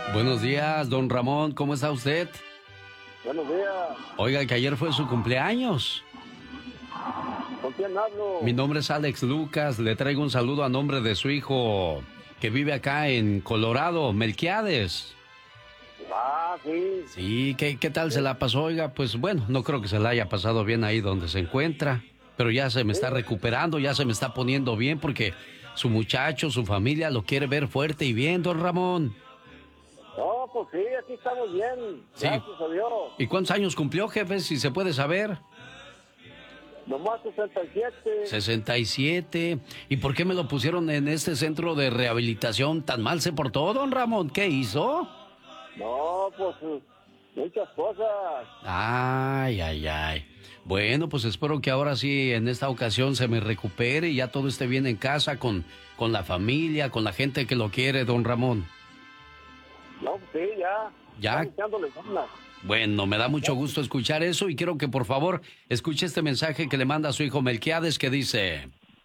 Buenos días, don Ramón, ¿cómo está usted? Buenos días. Oiga, que ayer fue su cumpleaños. ¿Con quién hablo? Mi nombre es Alex Lucas, le traigo un saludo a nombre de su hijo que vive acá en Colorado, Melquiades. Ah, sí. Sí, ¿qué tal se la pasó? Oiga, pues bueno, no creo que se la haya pasado bien ahí donde se encuentra, pero ya se me está recuperando, ya se me está poniendo bien porque su muchacho, su familia lo quiere ver fuerte y bien, don Ramón. No, pues sí, aquí estamos bien. Sí. Gracias a Dios. ¿Y cuántos años cumplió, jefe, si se puede saber? Nomás 67. 67. ¿Y por qué me lo pusieron en este centro de rehabilitación? ¿Tan mal se portó, don Ramón? ¿Qué hizo? No, pues muchas cosas. Ay. Bueno, pues espero que ahora sí, en esta ocasión, se me recupere y ya todo esté bien en casa con la familia, con la gente que lo quiere, don Ramón. No, sí, ya. Ya. Están echándole ganas. Bueno, me da mucho gusto escuchar eso y quiero que por favor escuche este mensaje que le manda a su hijo Melquiades que dice: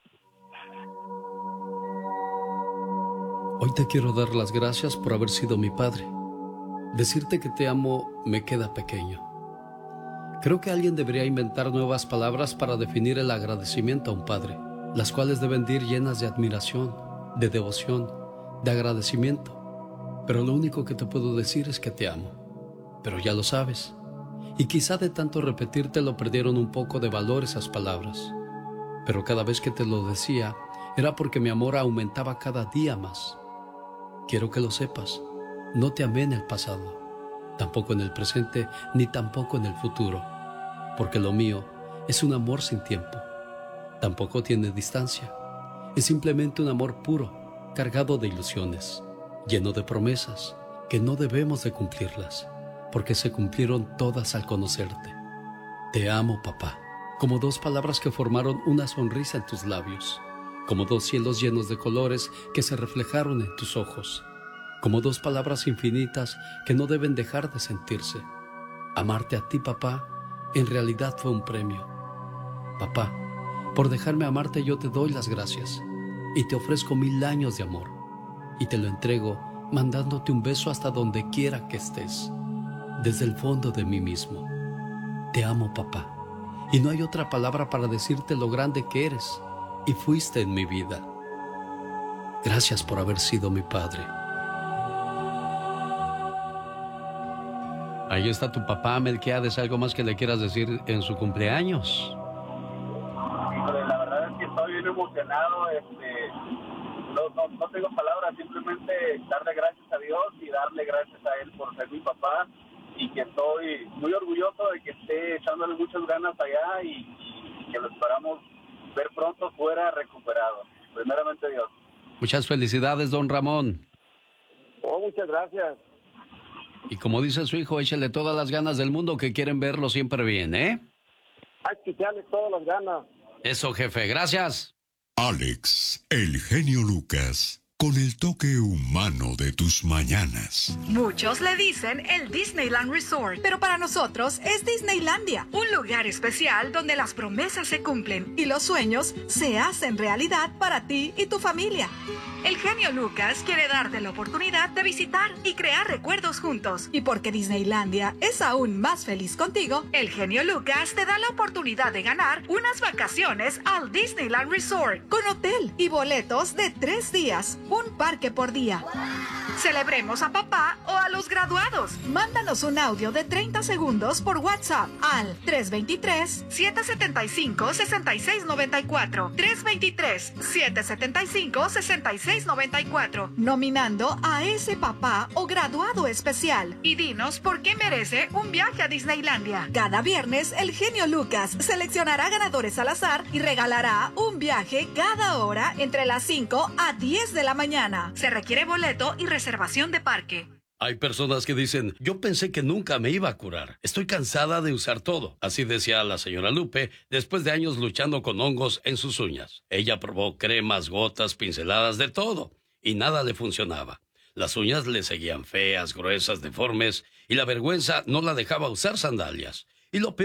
Hoy te quiero dar las gracias por haber sido mi padre. Decirte que te amo me queda pequeño. Creo que alguien debería inventar nuevas palabras para definir el agradecimiento a un padre, las cuales deben de ir llenas de admiración, de devoción, de agradecimiento. Pero lo único que te puedo decir es que te amo. Pero ya lo sabes. Y quizá de tanto repetírtelo perdieron un poco de valor esas palabras. Pero cada vez que te lo decía, era porque mi amor aumentaba cada día más. Quiero que lo sepas. No te amé en el pasado, tampoco en el presente, ni tampoco en el futuro. Porque lo mío es un amor sin tiempo. Tampoco tiene distancia. Es simplemente un amor puro, cargado de ilusiones, lleno de promesas que no debemos de cumplirlas, porque se cumplieron todas al conocerte. Te amo, papá, como dos palabras que formaron una sonrisa en tus labios, como dos cielos llenos de colores que se reflejaron en tus ojos, como dos palabras infinitas que no deben dejar de sentirse. Amarte a ti, papá, en realidad fue un premio. Papá, por dejarme amarte yo te doy las gracias y te ofrezco 1000 años de amor y te lo entrego mandándote un beso hasta donde quiera que estés. Desde el fondo de mí mismo. Te amo, papá, y no hay otra palabra para decirte lo grande que eres y fuiste en mi vida. Gracias por haber sido mi padre. Ahí está tu papá, Melquiades. ¿Algo más que le quieras decir en su cumpleaños? La verdad es que estoy bien emocionado. No tengo palabras, simplemente darle gracias a Dios y darle gracias a Él por ser mi papá. Y que estoy muy orgulloso de que esté echándole muchas ganas allá y que lo esperamos ver pronto fuera recuperado. Primeramente Dios. Muchas felicidades, don Ramón. Oh, muchas gracias. Y como dice su hijo, échale todas las ganas del mundo que quieren verlo siempre bien, ¿eh? Hay que echarle todas las ganas. Eso, jefe, gracias. Alex, el genio Lucas. Con el toque humano de tus mañanas. Muchos le dicen el Disneyland Resort, pero para nosotros es Disneylandia, un lugar especial donde las promesas se cumplen y los sueños se hacen realidad para ti y tu familia. El genio Lucas quiere darte la oportunidad de visitar y crear recuerdos juntos. Y porque Disneylandia es aún más feliz contigo, el genio Lucas te da la oportunidad de ganar unas vacaciones al Disneyland Resort con hotel y boletos de 3 días. Un parque por día. Celebremos a papá o a los graduados. Mándanos un audio de 30 segundos por WhatsApp al 323-775-6694. 323-775-6694. Nominando a ese papá o graduado especial. Y dinos por qué merece un viaje a Disneylandia. Cada viernes, el genio Lucas seleccionará ganadores al azar y regalará un viaje cada hora entre las 5 a 10 de la mañana. Se requiere boleto y reservación de parque. Hay personas que dicen, yo pensé que nunca me iba a curar. Estoy cansada de usar todo. Así decía la señora Lupe después de años luchando con hongos en sus uñas. Ella probó cremas, gotas, pinceladas, de todo. Y nada le funcionaba. Las uñas le seguían feas, gruesas, deformes. Y la vergüenza no la dejaba usar sandalias. Y lo peor